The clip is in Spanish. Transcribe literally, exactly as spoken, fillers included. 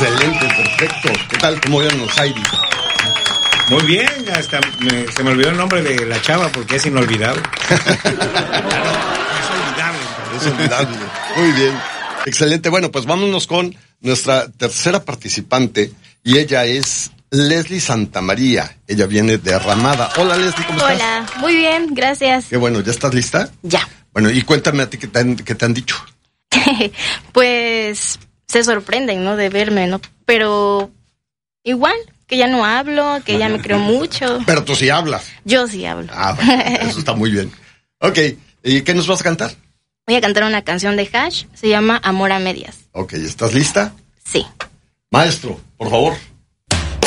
Excelente, perfecto. ¿Qué tal? ¿Cómo vieron los Heidi? Muy bien, hasta me, se me olvidó el nombre de la chava porque es inolvidable. Es olvidable. Es olvidable. Muy bien. Excelente. Bueno, pues vámonos con nuestra tercera participante y ella es Leslie Santamaría. Ella viene de Ramada. Hola, Leslie, ¿cómo estás? Hola, muy bien, gracias. Qué bueno, ¿ya estás lista? Ya. Bueno, y cuéntame a ti qué te han, qué te han dicho. Pues se sorprenden, ¿no? De verme, ¿no? Pero igual, que ya no hablo, que ya me creo mucho. Pero tú sí hablas. Yo sí hablo. Ah, bueno, eso está muy bien. Ok, ¿y qué nos vas a cantar? Voy a cantar una canción de Hash, se llama Amor a Medias. Ok, ¿estás lista? Sí. Maestro, por favor.